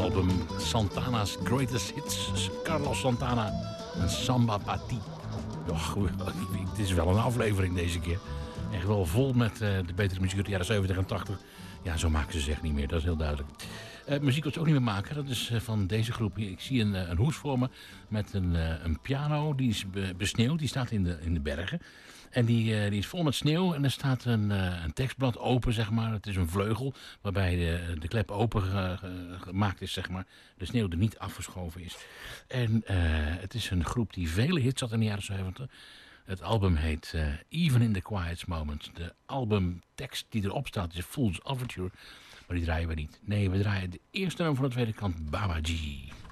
album Santana's Greatest Hits. Carlos Santana en Samba Pati. Och, het is wel een aflevering deze keer. Echt wel vol met de betere muziek uit de jaren 70 en 80. Ja, zo maken ze zich niet meer, dat is heel duidelijk. Muziek wat ze ook niet meer maken, dat is van deze groep. Ik zie een hoes voor me met een piano, die is besneeuwd, die staat in de bergen. En die is vol met sneeuw en er staat een tekstblad open, zeg maar. Het is een vleugel waarbij de klep open gemaakt is, zeg maar. De sneeuw er niet afgeschoven is. En het is een groep die vele hits had in de jaren 70. Het album heet Even in the Quiet Moments. De albumtekst die erop staat is Fool's Overture. Maar die draaien we niet. Nee, we draaien de eerste nummer van de tweede kant, Babaji.